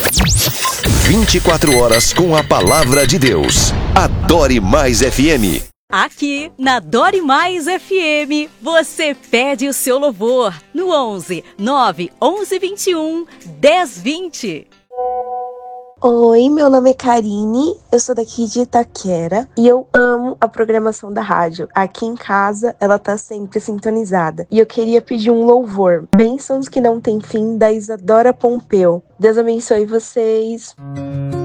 24 horas com a palavra de Deus. Adore Mais FM. Aqui na Adore Mais FM, você pede o seu louvor no 11 9 11 21 10 20. Oi, meu nome é Karine, eu sou daqui de Itaquera e eu amo a programação da rádio. Aqui em casa, ela tá sempre sintonizada. E eu queria pedir um louvor, Bênçãos que Não Tem Fim, da Isadora Pompeu. Deus abençoe vocês.